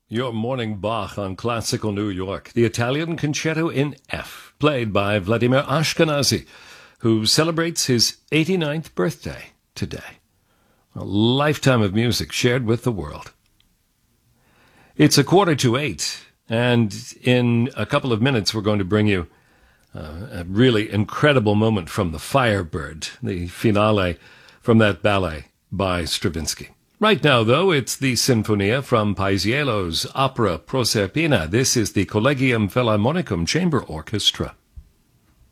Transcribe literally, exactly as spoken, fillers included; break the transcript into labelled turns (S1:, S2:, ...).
S1: Your morning Bach on Classical New York, the Italian Concerto in F, played by Vladimir Ashkenazy, who celebrates his eighty-ninth birthday today. A lifetime of music shared with the world. It's a quarter to eight, and in a couple of minutes we're going to bring you uh, a really incredible moment from The Firebird, the finale from that ballet by Stravinsky. Right now, though, it's the Sinfonia from Paisiello's opera Proserpina. This is the Collegium Philharmonicum Chamber Orchestra.